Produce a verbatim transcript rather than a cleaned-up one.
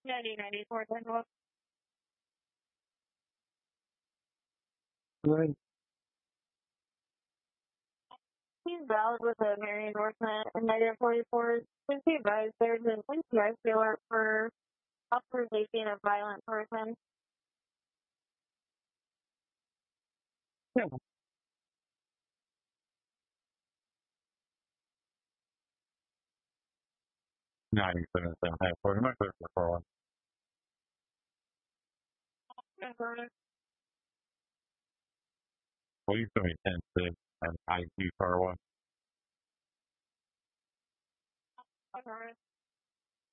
ninety ninety-four ten twelve. Good. He's valid with a Mary endorsement and negative forty-four. Please be advised there's an N C I C alert for authorization of violent person. Yeah. ninety-seven seven half forty. My clear for four one. Affirmative. Please give me ten six and I Q car one. Affirmative.